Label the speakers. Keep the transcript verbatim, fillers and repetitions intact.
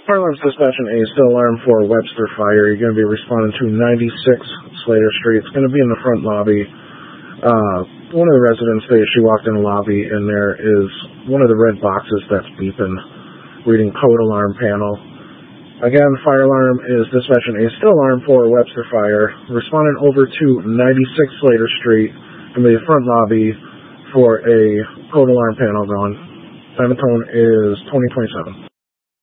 Speaker 1: Fire alarm's dispatching a still alarm for Webster Fire. You're going to be responding to ninety-six Slater Street. It's going to be in the front lobby. Uh, one of the residents, they, she walked in the lobby, and there is one of the red boxes that's beeping, reading code alarm panel. Again, fire alarm is dispatching a still alarm for Webster Fire. Responding over to ninety-six Slater Street, going to be the front lobby for a code alarm panel going. Time of tone is twenty twenty-seven.